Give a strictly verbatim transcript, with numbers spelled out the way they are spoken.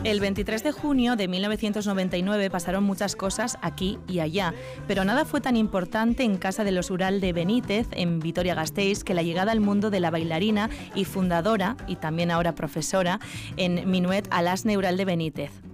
El veintitrés de junio de mil novecientos noventa y nueve pasaron muchas cosas aquí y allá, pero nada fue tan importante en casa de los Ural de Benítez, en Vitoria-Gasteiz, que la llegada al mundo de la bailarina y fundadora, y también ahora profesora, en Minuet Alasne Ural de Benítez.